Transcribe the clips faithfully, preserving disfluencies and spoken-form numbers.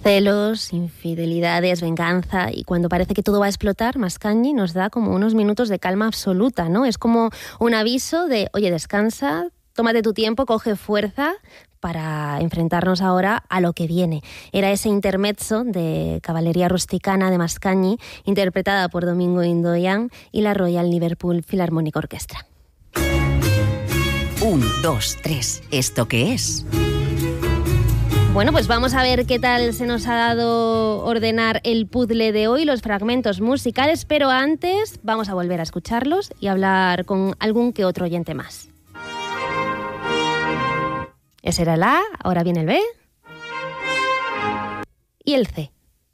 Celos, infidelidades, venganza, y cuando parece que todo va a explotar, Mascagni nos da como unos minutos de calma absoluta, ¿no? Es como un aviso de, oye, descansa, tómate tu tiempo, coge fuerza para enfrentarnos ahora a lo que viene. Era ese intermezzo de Cavalleria Rusticana de Mascagni, interpretada por Domingo Indoyan y la Royal Liverpool Philharmonic Orchestra. Un, dos, tres. ¿Esto qué es? Bueno, pues vamos a ver qué tal se nos ha dado ordenar el puzzle de hoy, los fragmentos musicales, pero antes vamos a volver a escucharlos y hablar con algún que otro oyente más. Ese era el A, ahora viene el B y el C.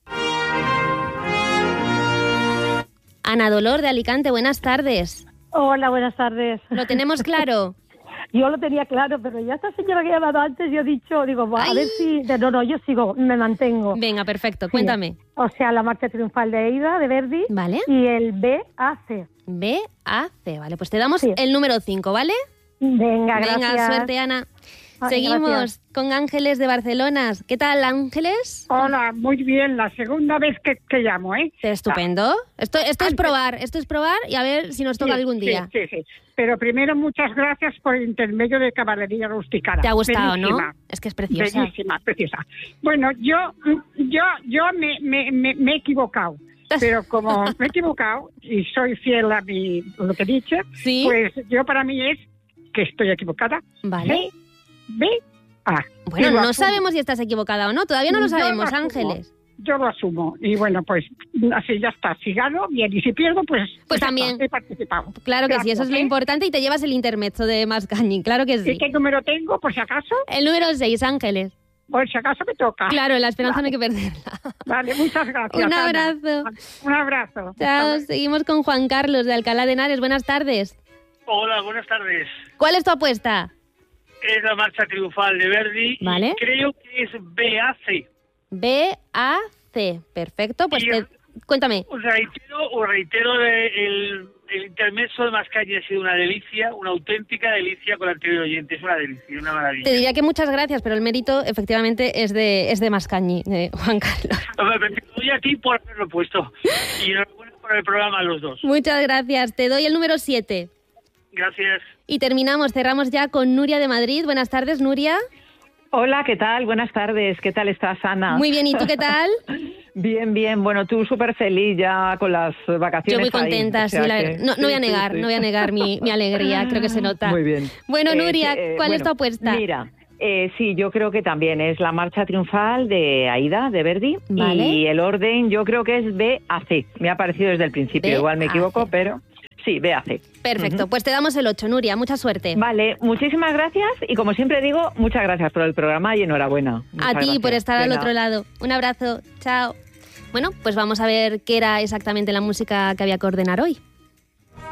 Ana Dolor de Alicante, buenas tardes. Hola, buenas tardes. ¿Lo tenemos claro? Yo lo tenía claro, pero ya esta señora que ha llamado antes, yo he dicho, digo, va, a ver si... No, no, yo sigo, me mantengo. Venga, perfecto, Sí. cuéntame. O sea, la marcha triunfal de Aida, de Verdi. Vale. Y el B A C. B, A, C, vale, pues te damos Sí. el número cinco, ¿vale? Venga, gracias. Venga, suerte, Ana. Ay, Seguimos gracias. con Ángeles de Barcelona. ¿Qué tal, Ángeles? Hola, muy bien, la segunda vez que, que llamo, ¿eh? Estupendo. Esto, esto es Antes- probar, esto es probar y a ver si nos toca Sí, algún día. Sí, sí, sí. Pero primero, muchas gracias por el intermedio de Caballería Rusticana. ¿Te ha gustado, Bellísima. no? Es que es preciosa. Bellísima, preciosa. Bueno, yo, yo, yo me, me, me, me he equivocado. Pero como me he equivocado y soy fiel a mi, lo que he dicho, Sí. pues yo para mí es que estoy equivocada. Vale. C, B, A. Bueno, Y lo no asumo. sabemos si estás equivocada o no, todavía no lo Yo lo sabemos, asumo. Ángeles. Yo lo asumo. Y bueno, pues así ya está. Si gano, bien. Y si pierdo, pues... Pues ya también. está, he participado. Claro que sí, Gracias, eso es lo ¿eh? importante y te llevas el intermezzo de Mascagni, claro que ¿Y sí. qué número tengo, por si acaso? El número seis, Ángeles. Por si acaso me toca. Claro, la esperanza no hay que perderla. Vale, muchas gracias. Un Ana. abrazo. Un abrazo. Chao, seguimos con Juan Carlos de Alcalá de Henares. Buenas tardes. Hola, buenas tardes. ¿Cuál es tu apuesta? Es la marcha triunfal de Verdi. y Vale. creo que es B A C. B, A, C. Perfecto, pues Y- te... cuéntame. Os reitero, os reitero de- el, el intermezzo de Mascagni ha sido una delicia, una auténtica delicia con el anterior oyente. Es una delicia, una maravilla. Te diría que muchas gracias, pero el mérito efectivamente es de, es de Mascagni, de Juan Carlos. Hombre, Te doy a ti por haberlo puesto. Y enhorabuena por el programa a los dos. Muchas gracias. Te doy el número siete. Gracias. Y terminamos, cerramos ya con Nuria de Madrid. Buenas tardes, Nuria. Hola, ¿qué tal? Buenas tardes. ¿Qué tal estás, Ana? Muy bien, ¿y tú qué tal? Bien, bien. Bueno, tú súper feliz ya con las vacaciones. Yo muy ahí, contenta, o sea sí, la que- verdad. No, no voy a sí, sí, negar, sí. no voy a negar mi, mi alegría, creo que se nota. Muy bien. Bueno, Eh, Nuria, eh, ¿cuál es bueno, tu apuesta? Mira, eh, sí, yo creo que también es la marcha triunfal de Aida, de Verdi. Vale. Y el orden yo creo que es B A C. Me ha parecido desde el principio. B Igual me A C. equivoco, pero sí, B A C. Perfecto, pues te damos el ocho, Nuria, mucha suerte. Vale, muchísimas gracias y como siempre digo, muchas gracias por el programa y enhorabuena. A Muchas ti por gracias. estar al Venga. otro lado. Un abrazo, chao. Bueno, pues vamos a ver qué era exactamente la música que había que ordenar hoy.